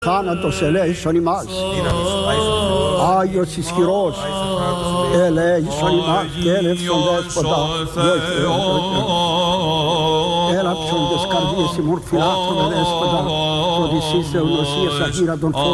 Θάνατος ελέησον ημάς. Άγιος ισχυρός ελέησον ημάς και έλευσον δέσποτα. Έλαψον τες καρδίες ημών φυλάτων δέσποτα. Οδυσσής Θεονοσίας αγύρα των